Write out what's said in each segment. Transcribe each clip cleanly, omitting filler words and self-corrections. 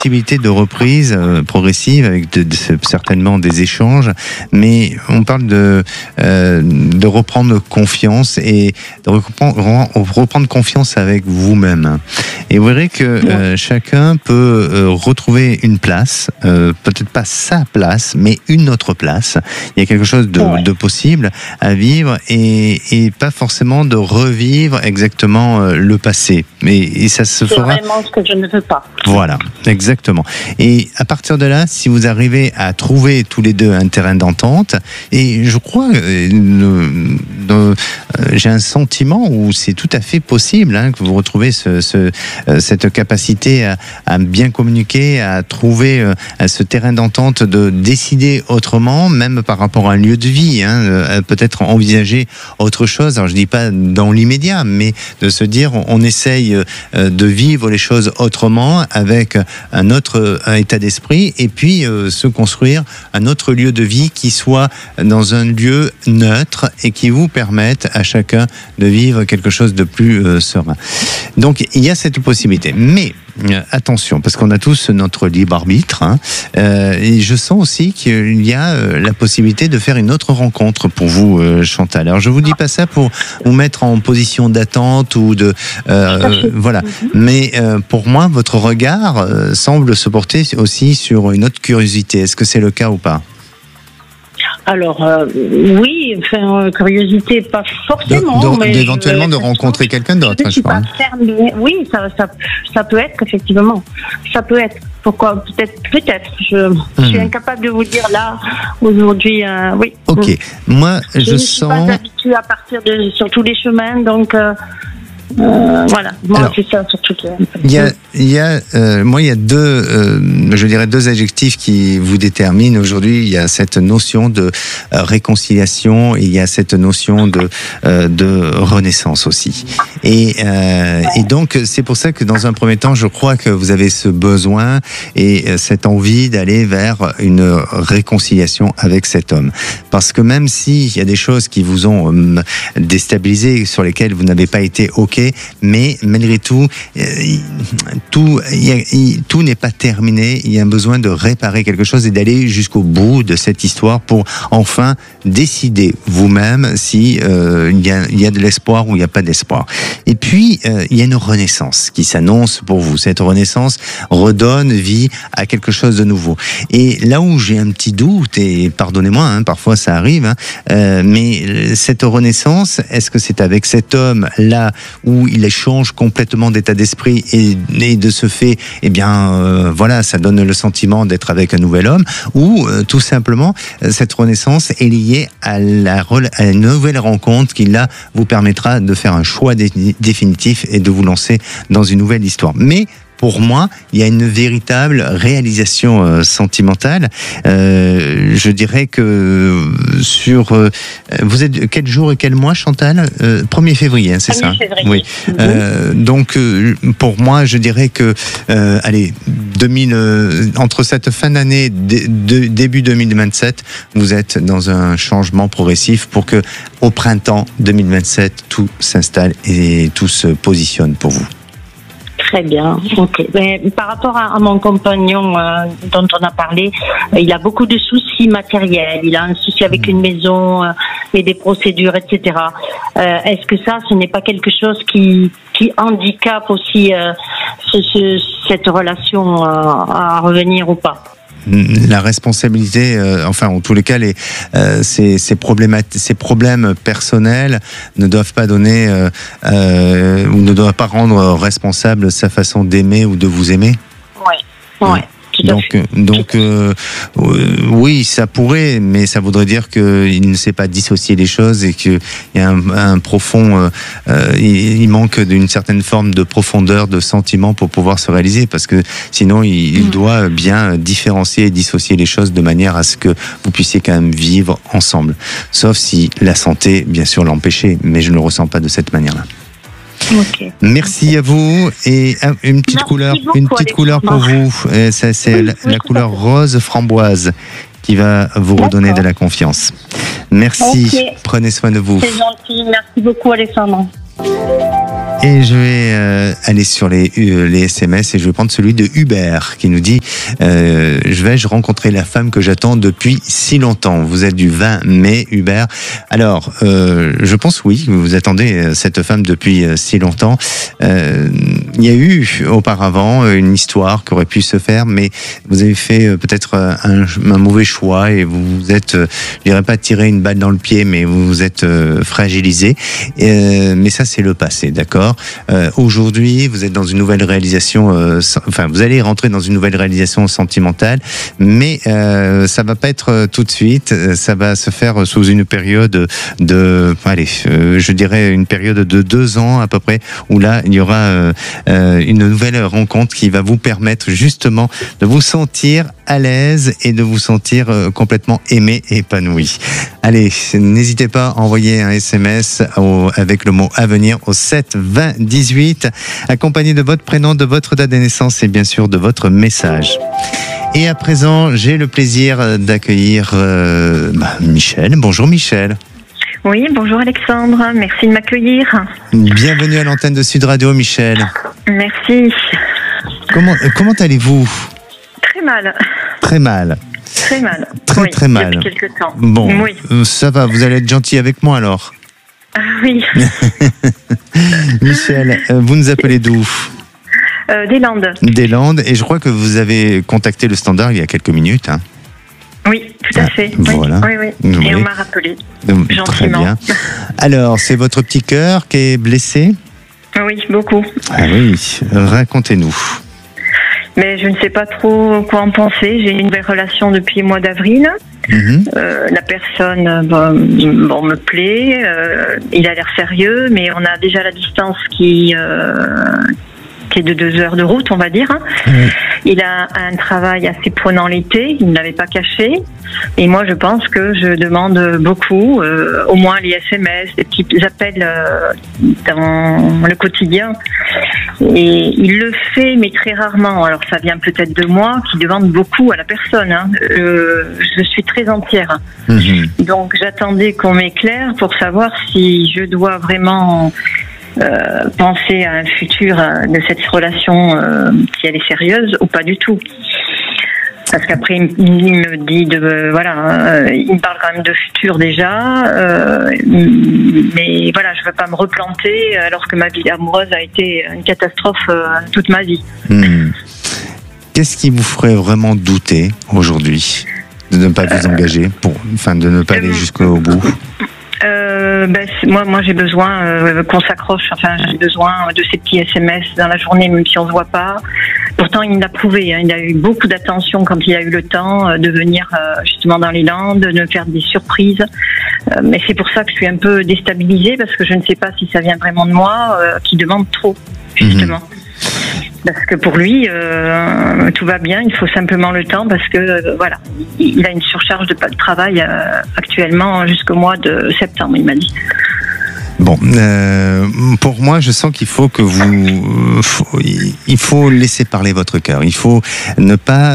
possibilité de reprise progressive avec certainement des échanges, mais on parle de reprendre confiance et de reprendre confiance avec vous-même. Et vous verrez que chacun peut retrouver une place, peut-être pas sa place, mais une autre place. Il y a quelque chose de possible à vivre et pas forcément de revivre exactement le passé. Et ça se fera. C'est vraiment ce que je ne veux pas. Voilà, exactement. Et à partir de là, si vous arrivez à trouver tous les deux un terrain d'entente, et je crois, j'ai un sentiment où c'est tout à fait possible que vous retrouvez cette capacité à bien communiquer, à trouver ce terrain d'entente, de décider autrement, même par rapport à un lieu de vie, peut-être envisager autre chose. Alors je dis pas dans l'immédiat, mais de se dire on essaye de vivre les choses autrement, avec un autre état d'esprit, et puis se construire un autre lieu de vie qui soit dans un lieu neutre et qui vous permette à chacun de vivre quelque chose de plus serein. Donc il y a cette possibilité, mais attention, parce qu'on a tous notre libre arbitre, et je sens aussi qu'il y a la possibilité de faire une autre rencontre pour vous, Chantal. Alors je vous dis pas ça pour vous mettre en position d'attente ou de voilà, mais pour moi votre regard semble se porter aussi sur une autre curiosité. Est-ce que c'est le cas ou pas? Alors, oui, curiosité, pas forcément. Mais éventuellement de rencontrer quelqu'un d'autre, je crois. Oui, ça peut être, effectivement. Ça peut être. Pourquoi? Peut-être. Je suis incapable de vous dire là, aujourd'hui, oui. Ok. Moi, je ne sens. suis pas habituée à partir sur tous les chemins, donc. Voilà, moi alors, c'est ça surtout. Il y a deux adjectifs qui vous déterminent aujourd'hui. Il y a cette notion de réconciliation et il y a cette notion de renaissance aussi. Et donc c'est pour ça que dans un premier temps, je crois que vous avez ce besoin et cette envie d'aller vers une réconciliation avec cet homme. Parce que même s'il y a des choses qui vous ont déstabilisé, sur lesquelles vous n'avez pas été OK, mais malgré tout, tout n'est pas terminé. Il y a un besoin de réparer quelque chose et d'aller jusqu'au bout de cette histoire pour enfin décider vous-même si il y a de l'espoir ou il n'y a pas d'espoir. Et puis, il y a une renaissance qui s'annonce pour vous. Cette renaissance redonne vie à quelque chose de nouveau. Et là où j'ai un petit doute, et pardonnez-moi, parfois ça arrive, mais cette renaissance, est-ce que c'est avec cet homme-là où il change complètement d'état d'esprit et de ce fait, eh bien, voilà, ça donne le sentiment d'être avec un nouvel homme, ou tout simplement, cette renaissance est liée à une nouvelle rencontre qui, là, vous permettra de faire un choix définitif et de vous lancer dans une nouvelle histoire. Mais pour moi, il y a une véritable réalisation sentimentale. Je dirais que vous êtes quel jour et quel mois, Chantal? 1er février, c'est ça? 1er février. Oui. Donc, pour moi, je dirais que, allez, entre cette fin d'année, début 2027, vous êtes dans un changement progressif pour que, au printemps 2027, tout s'installe et tout se positionne pour vous. Très bien, ok. Mais par rapport à mon compagnon dont on a parlé, il a beaucoup de soucis matériels. Il a un souci avec une maison et des procédures, etc. Est-ce que ce n'est pas quelque chose qui handicape aussi cette relation à revenir ou pas? La responsabilité, enfin en tous les cas, ces problèmes personnels ne doivent pas donner ou ne doivent pas rendre responsable sa façon d'aimer ou de vous aimer. Oui. Donc oui, ça pourrait, mais ça voudrait dire qu'il ne sait pas dissocier les choses et qu'il y a un profond, il manque d'une certaine forme de profondeur de sentiment pour pouvoir se réaliser, parce que sinon il doit bien différencier et dissocier les choses de manière à ce que vous puissiez quand même vivre ensemble. Sauf si la santé, bien sûr, l'empêchait, mais je ne le ressens pas de cette manière-là. Okay. Merci à vous et une petite couleur pour vous. C'est la couleur rose framboise qui va vous redonner de la confiance. Merci. Prenez soin de vous. C'est gentil. Merci beaucoup, Alexandre. Et je vais aller sur les SMS et je vais prendre celui de Hubert qui nous dit vais-je rencontrer la femme que j'attends depuis si longtemps. Vous êtes du 20 mai, Hubert. Alors, je pense oui, vous attendez cette femme depuis si longtemps. Il y a eu auparavant une histoire qui aurait pu se faire, mais vous avez fait peut-être un mauvais choix et vous vous êtes, je dirais pas tiré une balle dans le pied, mais vous vous êtes fragilisé. Mais ça, c'est le passé, d'accord. Aujourd'hui, vous êtes dans une nouvelle réalisation, vous allez rentrer dans une nouvelle réalisation sentimentale, mais ça va pas être tout de suite, ça va se faire sous une période je dirais une période de 2 ans à peu près, où là, il y aura une nouvelle rencontre qui va vous permettre justement de vous sentir à l'aise et de vous sentir complètement aimé et épanoui. Allez, n'hésitez pas à envoyer un SMS avec le mot avenir au 7 20 18, accompagné de votre prénom, de votre date de naissance et bien sûr de votre message. Et à présent, j'ai le plaisir d'accueillir Michel. Bonjour Michel. Oui, bonjour Alexandre, merci de m'accueillir. Bienvenue à l'antenne de Sud Radio, Michel. Merci. Comment allez-vous ? Très mal. Très mal. Très mal. Très mal. Depuis quelques temps. Bon, oui. Ça va, vous allez être gentil avec moi alors. Oui. Michel, vous nous appelez d'où ? Des Landes. Des Landes, et je crois que vous avez contacté le standard il y a quelques minutes. Hein. Oui, tout à fait. Voilà. Oui. Et on m'a rappelé. Gentiment. Très bien. Alors, c'est votre petit cœur qui est blessé ? Oui, beaucoup. Ah oui, racontez-nous. Mais je ne sais pas trop quoi en penser. J'ai une nouvelle relation depuis le mois d'avril. La personne me plaît. Il a l'air sérieux, mais on a déjà la distance qui est de 2 heures de route, on va dire. Il a un travail assez prenant l'été, il ne l'avait pas caché. Et moi, je pense que je demande beaucoup, au moins les SMS, des petits appels dans le quotidien. Et il le fait, mais très rarement. Alors, ça vient peut-être de moi, qui demande beaucoup à la personne. Hein. Je suis très entière. Donc, j'attendais qu'on m'éclaire pour savoir si je dois vraiment penser à un futur de cette relation, si elle est sérieuse ou pas du tout. Parce qu'après, il me dit il me parle quand même de futur déjà, mais voilà, je veux pas me replanter alors que ma vie amoureuse a été une catastrophe toute ma vie. Qu'est-ce qui vous ferait vraiment douter aujourd'hui de ne pas vous engager, de ne pas aller jusqu'au bout? Moi j'ai besoin qu'on s'accroche, j'ai besoin de ces petits SMS dans la journée, même si on se voit pas. Pourtant il l'a prouvé, il a eu beaucoup d'attention quand il a eu le temps de venir justement dans les Landes, de me faire des surprises. Mais c'est pour ça que je suis un peu déstabilisée, parce que je ne sais pas si ça vient vraiment de moi, qui demande trop, justement. Parce que pour lui, tout va bien, il faut simplement le temps, parce que il a une surcharge de travail actuellement jusqu'au mois de septembre, il m'a dit. Bon, pour moi, je sens qu'il faut que il faut laisser parler votre cœur. Il faut ne pas,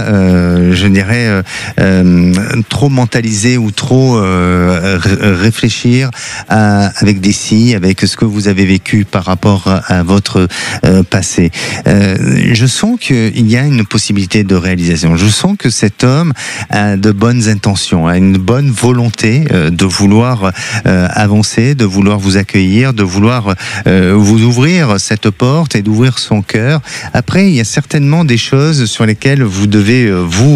trop mentaliser ou trop réfléchir avec des si, avec ce que vous avez vécu par rapport à votre passé. Je sens qu'il y a une possibilité de réalisation. Je sens que cet homme a de bonnes intentions, a une bonne volonté de vouloir avancer, de vouloir vous accueillir, de vouloir vous ouvrir cette porte et d'ouvrir son cœur. Après, il y a certainement des choses sur lesquelles vous devez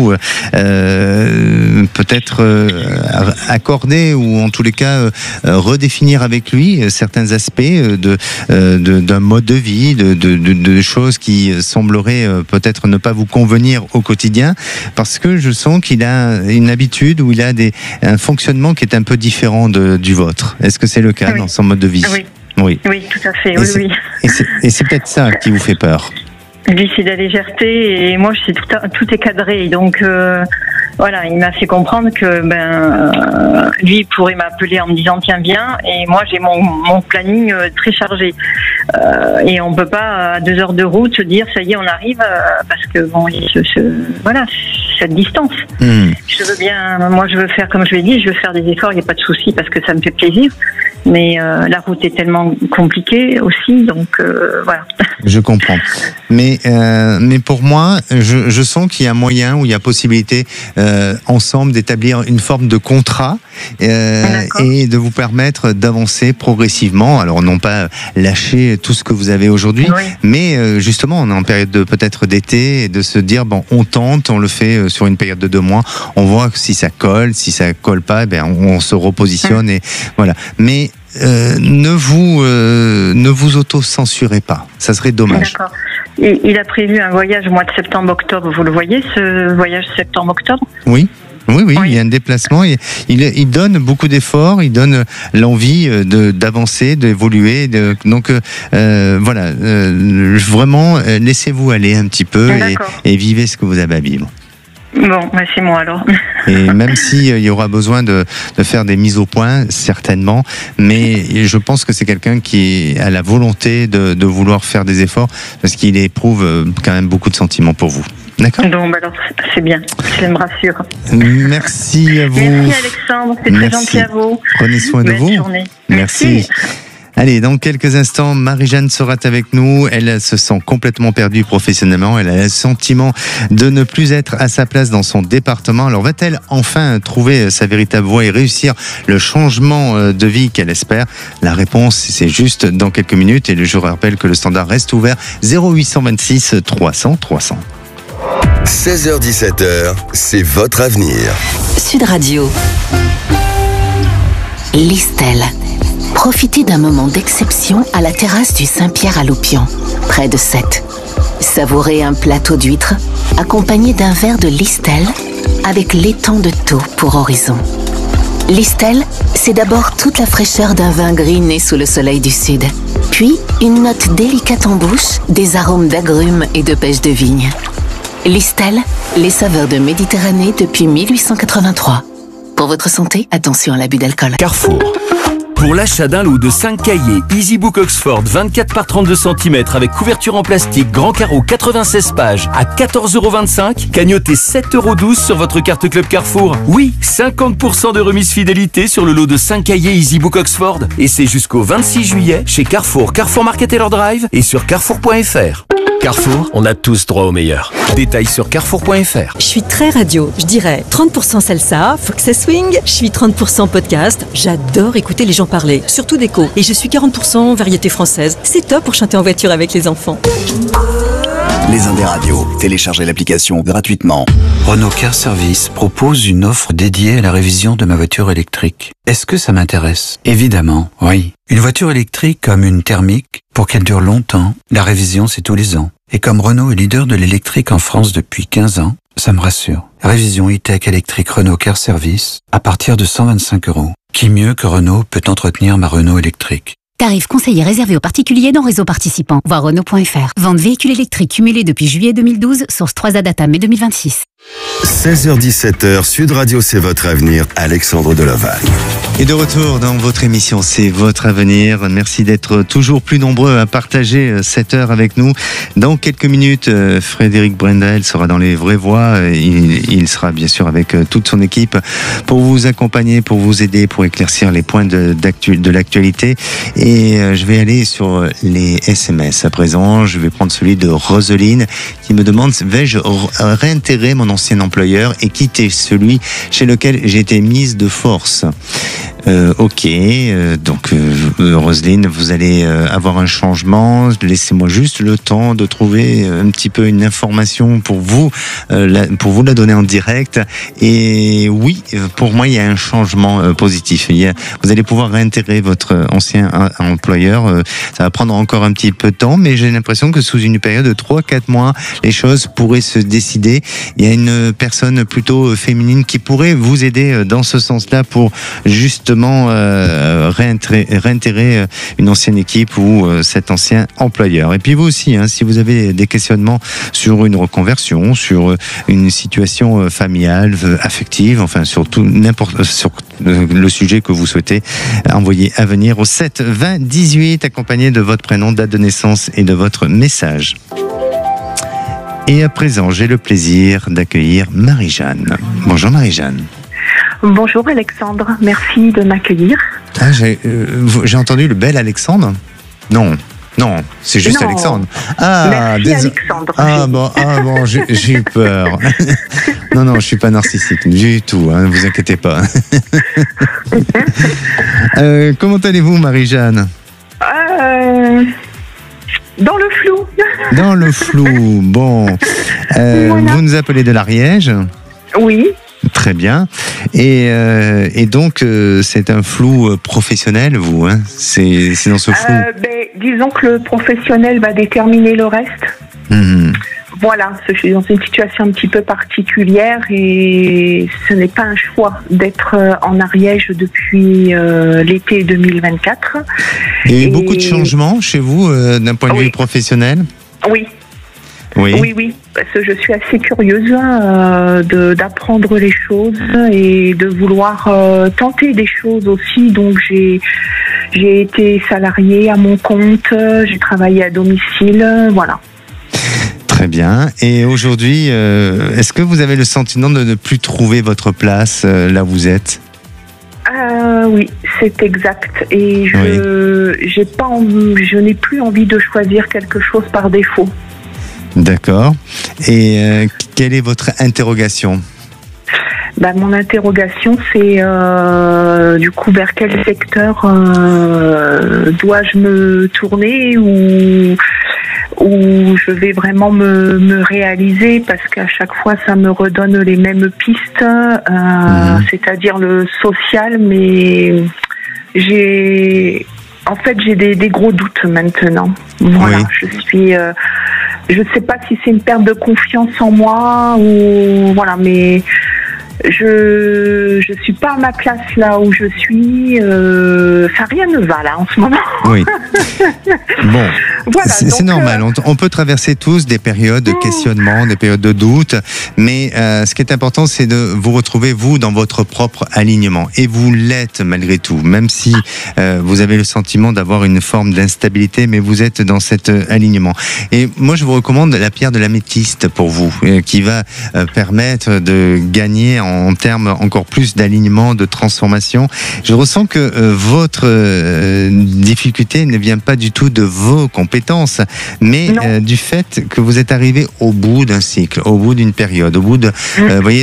peut-être accorder, ou en tous les cas redéfinir avec lui certains aspects d'un mode de vie, de choses qui sembleraient peut-être ne pas vous convenir au quotidien, parce que je sens qu'il a une habitude, ou il a un fonctionnement qui est un peu différent du vôtre. Est-ce que c'est le cas dans son mode de vie? Oui, tout à fait. Et c'est peut-être ça qui vous fait peur. Lui, c'est de la légèreté, et moi, tout est cadré. Donc, il m'a fait comprendre que lui, il pourrait m'appeler en me disant tiens, viens, et moi, j'ai mon planning très chargé. Et on peut pas, à 2 heures de route, dire ça y est, on arrive, parce que cette distance. Je veux bien, moi je veux faire, comme je l'ai dit, je veux faire des efforts, il n'y a pas de souci parce que ça me fait plaisir. Mais la route est tellement compliquée aussi, donc voilà. Je comprends. Mais pour moi, je sens qu'il y a moyen ou il y a possibilité ensemble d'établir une forme de contrat et de vous permettre d'avancer progressivement. Alors non pas lâcher tout ce que vous avez aujourd'hui, mais justement on est en période peut-être d'été et de se dire bon, on tente, on le fait sur une période de 2 mois, on voit si ça colle, si ça colle pas, ben on se repositionne et voilà. Mais ne vous auto-censurez pas, ça serait dommage. D'accord. Il a prévu un voyage au mois de septembre-octobre, vous le voyez, ce voyage septembre-octobre ? Oui, il y a un déplacement. Il donne beaucoup d'efforts, il donne l'envie d'avancer, d'évoluer. Donc voilà, vraiment, laissez-vous aller un petit peu et vivez ce que vous avez à vivre. Bon, c'est moi alors. Et même s'il y aura besoin de faire des mises au point, certainement, mais je pense que c'est quelqu'un qui a la volonté de vouloir faire des efforts parce qu'il éprouve quand même beaucoup de sentiments pour vous. D'accord ? Donc, alors, c'est bien, ça me rassure. Merci à vous. Merci Alexandre, c'est très gentil à vous. Prenez soin de vous. Bonne journée. Merci. Allez, dans quelques instants, Marie-Jeanne sera avec nous. Elle se sent complètement perdue professionnellement. Elle a le sentiment de ne plus être à sa place dans son département. Alors, va-t-elle enfin trouver sa véritable voie et réussir le changement de vie qu'elle espère ? La réponse, c'est juste dans quelques minutes. Et je rappelle que le standard reste ouvert 0826 300 300. 16h-17h, c'est votre avenir. Sud Radio. Listel. Profitez d'un moment d'exception à la terrasse du Saint-Pierre à Loupian, près de Sète. Savourez un plateau d'huîtres accompagné d'un verre de Listel avec l'étang de Thau pour horizon. Listel, c'est d'abord toute la fraîcheur d'un vin gris né sous le soleil du Sud. Puis, une note délicate en bouche, des arômes d'agrumes et de pêche de vigne. Listel, les saveurs de Méditerranée depuis 1883. Pour votre santé, attention à l'abus d'alcool. Carrefour. Pour l'achat d'un lot de 5 cahiers EasyBook Oxford 24 par 32 cm avec couverture en plastique, grand carreau 96 pages à 14,25 €, cagnotez 7,12 € sur votre carte Club Carrefour. Oui, 50% de remise fidélité sur le lot de 5 cahiers EasyBook Oxford. Et c'est jusqu'au 26 juillet chez Carrefour, Carrefour Market Taylor Drive et sur carrefour.fr. Carrefour, on a tous droit au meilleur. Détails sur carrefour.fr. Je suis très radio, je dirais 30% salsa, Fox et Swing, je suis 30% podcast, j'adore écouter les gens parler, surtout d'écho. Et je suis 40% variété française, c'est top pour chanter en voiture avec les enfants. Les Indes radios, téléchargez l'application gratuitement. Renault Car Service propose une offre dédiée à la révision de ma voiture électrique. Est-ce que ça m'intéresse ? Évidemment, oui. Une voiture électrique comme une thermique, pour qu'elle dure longtemps, la révision c'est tous les ans. Et comme Renault est leader de l'électrique en France depuis 15 ans, ça me rassure. Révision e-tech électrique Renault Car Service à partir de 125 €. Qui mieux que Renault peut entretenir ma Renault électrique ? Tarif conseillé réservé aux particuliers dans réseau participant. Voir Renault.fr. Vente véhicule électrique cumulé depuis juillet 2012. Source 3A Data mai 2026. 16h-17h, Sud Radio, c'est votre avenir. Alexandre Delaval. Et de retour dans votre émission, c'est votre avenir. Merci d'être toujours plus nombreux à partager cette heure avec nous. Dans quelques minutes, Frédéric Brendel sera dans les vraies voies. Il sera bien sûr avec toute son équipe pour vous accompagner, pour vous aider, pour éclaircir les points de l'actualité. Et je vais aller sur les SMS à présent. Je vais prendre celui de Roseline qui me demande: vais-je réintégrer mon ancien employeur et quitter celui chez lequel j'ai été mise de force? Ok, donc Roselyne, vous allez avoir un changement. Laissez-moi juste le temps de trouver un petit peu une information pour vous la donner en direct. Et oui, pour moi, il y a un changement positif. Vous allez pouvoir réintégrer votre ancien employeur. Ça va prendre encore un petit peu de temps, mais j'ai l'impression que sous une période de 3-4 mois, les choses pourraient se décider. Il y a une personne plutôt féminine qui pourrait vous aider dans ce sens-là pour justement réintégrer une ancienne équipe ou cet ancien employeur. Et puis vous aussi, si vous avez des questionnements sur une reconversion, sur une situation familiale, affective, enfin sur le sujet que vous souhaitez, envoyer à venir au 7 20 18 accompagné de votre prénom, date de naissance et de votre message. Et à présent, j'ai le plaisir d'accueillir Marie-Jeanne. Bonjour Marie-Jeanne. Bonjour Alexandre, merci de m'accueillir. Ah, j'ai entendu le bel Alexandre ? Non, c'est juste Alexandre. Ah, merci Alexandre. Ah bon, j'ai eu peur. Non, je suis pas narcissique du tout, ne vous inquiétez pas. Comment allez-vous Marie-Jeanne ? Dans le flou. Dans le flou, bon. Voilà. Vous nous appelez de l'Ariège ? Oui. Très bien. Et donc, c'est un flou professionnel, vous, hein ? C'est dans ce flou. Disons que le professionnel va déterminer le reste. Voilà, je suis dans une situation un petit peu particulière et ce n'est pas un choix d'être en Ariège depuis l'été 2024. Il y a eu beaucoup de changements chez vous d'un point de vue professionnel ? Oui. Oui, parce que je suis assez curieuse d'apprendre les choses et de vouloir tenter des choses aussi. Donc j'ai été salariée à mon compte, j'ai travaillé à domicile, voilà. Très bien. Et aujourd'hui, est-ce que vous avez le sentiment de ne plus trouver votre place là où vous êtes ? Oui, c'est exact. Et je n'ai plus envie de choisir quelque chose par défaut. D'accord. Et quelle est votre interrogation ? Mon interrogation, c'est du coup vers quel secteur dois-je me tourner ou je vais vraiment me réaliser, parce qu'à chaque fois ça me redonne les mêmes pistes, c'est-à-dire le social, mais j'ai des gros doutes maintenant. Voilà, oui. Je ne sais pas si c'est une perte de confiance en moi ou voilà, mais je suis pas à ma place là où je suis. Rien ne va là en ce moment. Oui. Bon, voilà, c'est normal. On peut traverser tous des périodes de questionnement, des périodes de doute, mais ce qui est important, c'est de vous retrouver vous dans votre propre alignement. Et vous l'êtes malgré tout, même si vous avez le sentiment d'avoir une forme d'instabilité, mais vous êtes dans cet alignement. Et moi, je vous recommande la pierre de l'améthyste pour vous, qui va permettre de gagner en termes encore plus d'alignement, de transformation. Je ressens que votre difficulté ne vient pas du tout de vos compétences, mais du fait que vous êtes arrivé au bout d'un cycle, au bout d'une période, au bout de, voyez,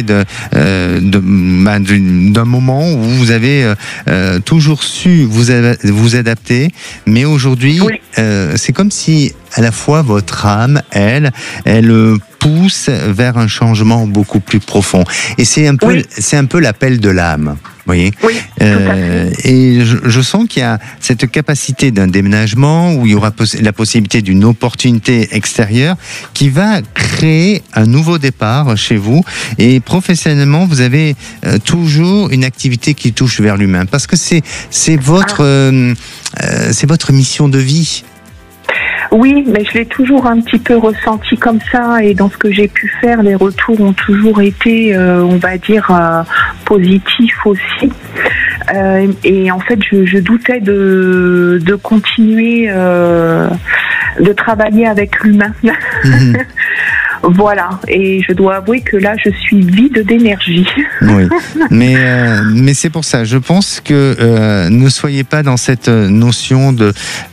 d'un moment où vous avez toujours su vous adapter, mais aujourd'hui, c'est comme si à la fois votre âme, elle pousse vers un changement beaucoup plus profond. Et c'est un peu l'appel de l'âme. Voyez. Oui, tout à fait. Et je sens qu'il y a cette capacité d'un déménagement où il y aura la possibilité d'une opportunité extérieure qui va créer un nouveau départ chez vous. Et professionnellement, vous avez toujours une activité qui touche vers l'humain, parce que c'est votre mission de vie. Oui, mais je l'ai toujours un petit peu ressenti comme ça, et dans ce que j'ai pu faire, les retours ont toujours été, on va dire, positifs aussi. Et en fait, je doutais de continuer de travailler avec l'humain. Voilà, et je dois avouer que là, je suis vide d'énergie. Oui, mais c'est pour ça. Je pense que ne soyez pas dans cette notion de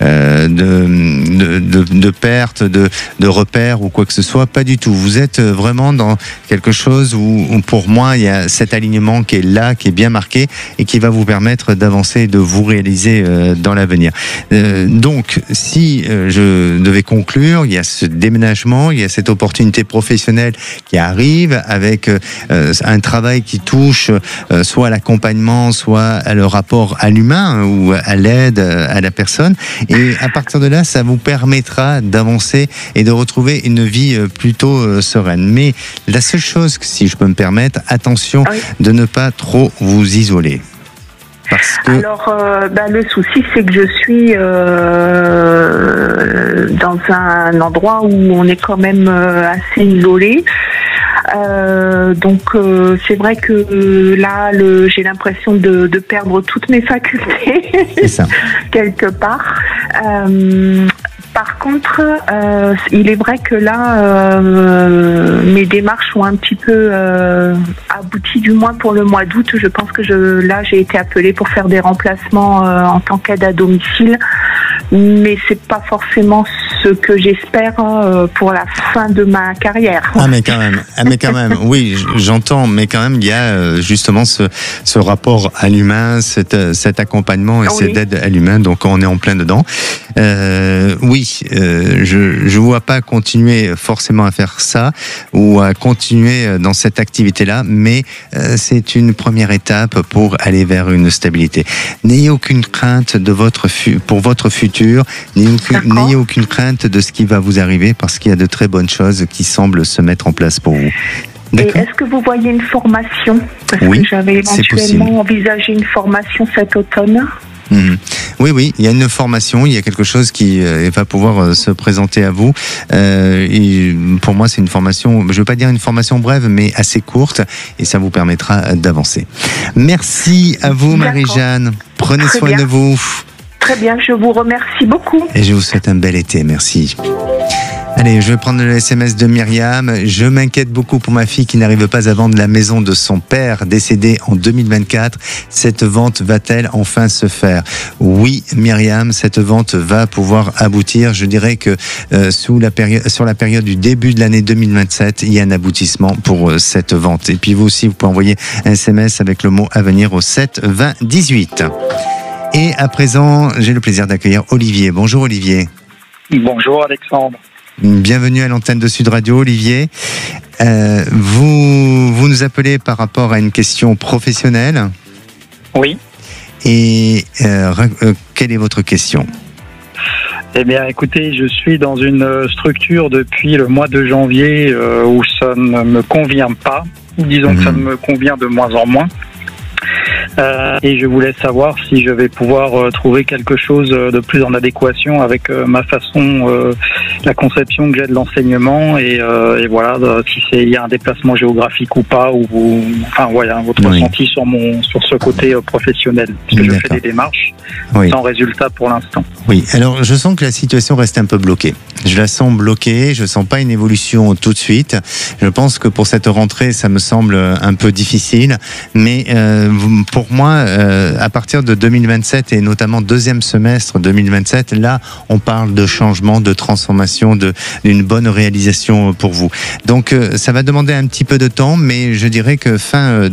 perte, de repère ou quoi que ce soit. Pas du tout. Vous êtes vraiment dans quelque chose où pour moi, il y a cet alignement qui est là, qui est bien marqué et qui va vous permettre d'avancer et de vous réaliser dans l'avenir. Donc, si je devais conclure, il y a ce déménagement, il y a cette opportunité professionnelle qui arrive avec un travail qui touche soit à l'accompagnement, soit à le rapport à l'humain ou à l'aide à la personne. Et à partir de là, ça vous permettra d'avancer et de retrouver une vie plutôt sereine. Mais la seule chose, si je peux me permettre, attention de ne pas trop vous isoler. Parce que... Alors, le souci, c'est que je suis dans un endroit où on est quand même assez isolé. Donc, c'est vrai que là, j'ai l'impression de perdre toutes mes facultés, c'est ça. quelque part. Par contre, il est vrai que là, mes démarches ont un petit peu abouti, du moins pour le mois d'août. Je pense que j'ai été appelée pour faire des remplacements en tant qu'aide à domicile, mais c'est pas forcément ce que j'espère pour la fin de ma carrière. Mais quand même, oui, j'entends, mais quand même, il y a justement ce rapport à l'humain, cet accompagnement et cette aide à l'humain, donc on est en plein dedans. Je vois pas continuer forcément à faire ça ou à continuer dans cette activité-là, mais c'est une première étape pour aller vers une stabilité. N'ayez aucune crainte pour votre futur, n'ayez aucune crainte de ce qui va vous arriver, parce qu'il y a de très bonnes choses qui semblent se mettre en place pour vous. Et est-ce que vous voyez une formation? Parce que j'avais éventuellement envisagé une formation cet automne. Oui, il y a une formation, il y a quelque chose qui va pouvoir se présenter à vous. Et pour moi, c'est une formation, je ne veux pas dire une formation brève, mais assez courte, et ça vous permettra d'avancer. Merci à vous, Marie-Jeanne. Prenez soin de vous. Très bien, je vous remercie beaucoup. Et je vous souhaite un bel été, merci. Allez, je vais prendre le SMS de Myriam. Je m'inquiète beaucoup pour ma fille qui n'arrive pas à vendre la maison de son père décédé en 2024. Cette vente va-t-elle enfin se faire? Oui, Myriam, cette vente va pouvoir aboutir. Je dirais que sur la période du début de l'année 2027, il y a un aboutissement pour cette vente. Et puis vous aussi, vous pouvez envoyer un SMS avec le mot à venir au 7 20 18. Et à présent, j'ai le plaisir d'accueillir Olivier. Bonjour Olivier. Bonjour Alexandre. Bienvenue à l'antenne de Sud Radio, Olivier. Vous nous appelez par rapport à une question professionnelle. Oui. Et quelle est votre question? Eh bien, écoutez, je suis dans une structure depuis le mois de janvier où ça ne me convient pas. Disons que ça me convient de moins en moins. Et je voulais savoir si je vais pouvoir trouver quelque chose de plus en adéquation avec ma façon, la conception que j'ai de l'enseignement et voilà, si il y a un déplacement géographique ou pas, votre ressenti sur ce côté professionnel, parce que je fais des démarches sans résultat pour l'instant. Oui, alors je sens que la situation reste un peu bloquée. Je la sens bloquée, je sens pas une évolution tout de suite. Je pense que pour cette rentrée, ça me semble un peu difficile, mais pour moi, à partir de 2027 et notamment deuxième semestre 2027, là, on parle de changement, de transformation, d'une bonne réalisation pour vous. Donc, ça va demander un petit peu de temps, mais je dirais que fin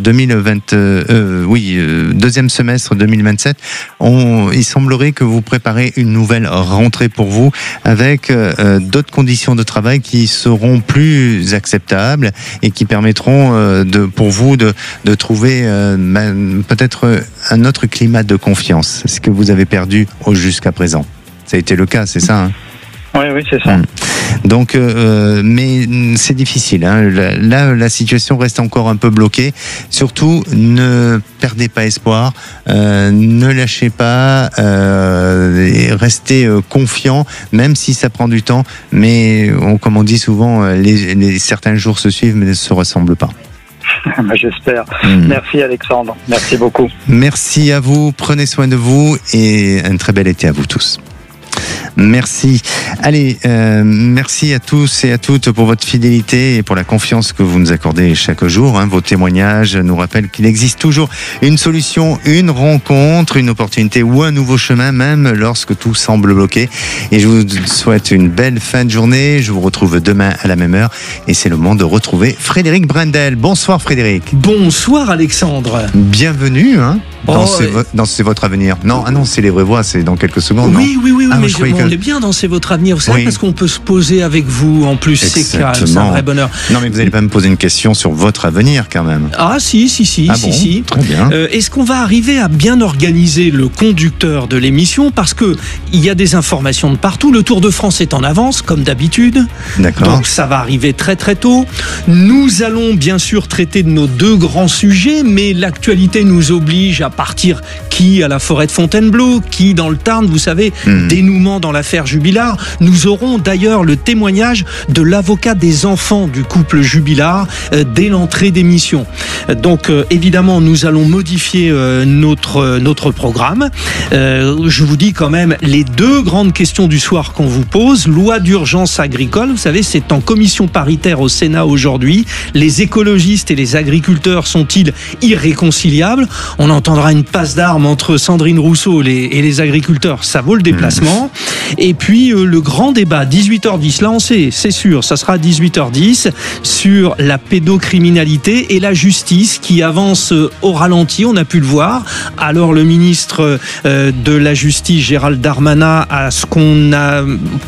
deuxième semestre 2027, il semblerait que vous préparez une nouvelle rentrée pour vous avec d'autres conditions de travail qui seront plus acceptables et qui permettront pour vous de trouver peut-être un autre climat de confiance, ce que vous avez perdu jusqu'à présent. Ça a été le cas, c'est ça, hein? Oui, c'est ça. Donc, mais c'est difficile. Hein. Là, la situation reste encore un peu bloquée. Surtout, ne perdez pas espoir, ne lâchez pas, et restez confiant, même si ça prend du temps. Mais comme on dit souvent, certains jours se suivent, mais ne se ressemblent pas. J'espère. Merci Alexandre. Merci beaucoup. Merci à vous. Prenez soin de vous et un très bel été à vous tous. Merci. Allez, merci à tous et à toutes pour votre fidélité et pour la confiance que vous nous accordez chaque jour. Vos témoignages nous rappellent qu'il existe toujours une solution, une rencontre, une opportunité ou un nouveau chemin, même lorsque tout semble bloqué. Et je vous souhaite une belle fin de journée. Je vous retrouve demain à la même heure. Et c'est le moment de retrouver Frédéric Brendel. Bonsoir Frédéric. Bonsoir Alexandre. Bienvenue dans C'est votre avenir. Non, c'est les vraies voix, c'est dans quelques secondes. Oui, mais on est bien dans C'est votre avenir. Vous savez, parce qu'on peut se poser avec vous. En plus, c'est calme, c'est un vrai bonheur. Non, mais vous n'allez pas me poser une question sur votre avenir quand même. Ah, si. Très bien. Est-ce qu'on va arriver à bien organiser le conducteur de l'émission? Parce que il y a des informations de partout. Le Tour de France est en avance, comme d'habitude. D'accord. Donc, ça va arriver très très tôt. Nous allons bien sûr traiter de nos deux grands sujets, mais l'actualité nous oblige à partir qui à la forêt de Fontainebleau, qui dans le Tarn, vous savez, dénouement dans l'affaire Jubilard. Nous aurons d'ailleurs le témoignage de l'avocat des enfants du couple Jubilard dès l'entrée d'émission. Donc évidemment, nous allons modifier notre programme. Je vous dis quand même les deux grandes questions du soir qu'on vous pose. Loi d'urgence agricole, vous savez, c'est en commission paritaire au Sénat aujourd'hui. Les écologistes et les agriculteurs sont-ils irréconciliables? On entendra une passe d'armes entre Sandrine Rousseau et les agriculteurs, ça vaut le déplacement. Et puis le grand débat, 18h10, là on sait, c'est sûr, ça sera 18h10, sur la pédocriminalité et la justice qui avance au ralenti, on a pu le voir. Alors le ministre de la Justice, Gérald Darmanin, a ce qu'on a...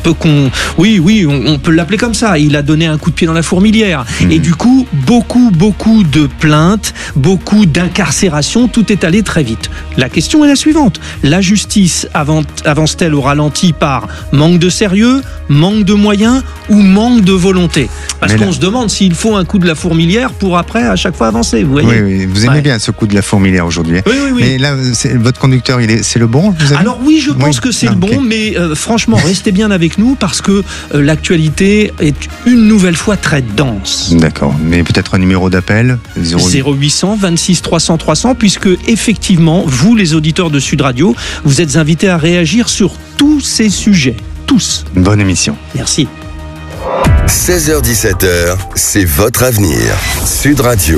on peut l'appeler comme ça, il a donné un coup de pied dans la fourmilière. Et du coup, beaucoup de plaintes, beaucoup d'incarcérations, tout est allé très vite. La question est la suivante. La justice avance-t-elle au ralenti par manque de sérieux, manque de moyens ou manque de volonté? Parce qu'on se demande s'il faut un coup de la fourmilière pour après à chaque fois avancer. Vous voyez? Oui, vous aimez bien ce coup de la fourmilière aujourd'hui. Oui. Mais là, votre conducteur, c'est le bon? Alors oui, je pense que c'est le bon, mais franchement, restez bien avec nous parce que l'actualité est une nouvelle fois très dense. D'accord, mais peut-être un numéro d'appel 0800 26 300 300, puisque effectivement, vous les auditeurs de Sud Radio, vous êtes invités à réagir sur tous ces sujets. Tous. Bonne émission. Merci. 16h-17h, c'est votre avenir. Sud Radio.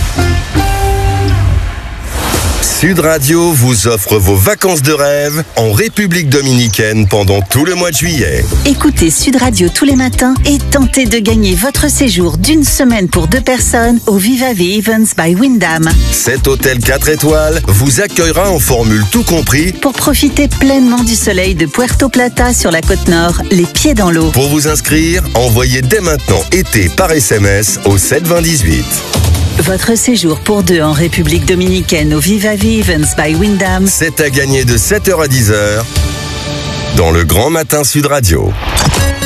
Sud Radio vous offre vos vacances de rêve en République dominicaine pendant tout le mois de juillet. Écoutez Sud Radio tous les matins et tentez de gagner votre séjour d'une semaine pour 2 personnes au Viva Ve Events by Wyndham. Cet hôtel 4 étoiles vous accueillera en formule tout compris pour profiter pleinement du soleil de Puerto Plata sur la côte nord, les pieds dans l'eau. Pour vous inscrire, envoyez dès maintenant été par SMS au 72018. Votre séjour pour 2 en République dominicaine au Viva Ve Events by Wyndham. C'est à gagner de 7h à 10h dans le Grand Matin Sud Radio.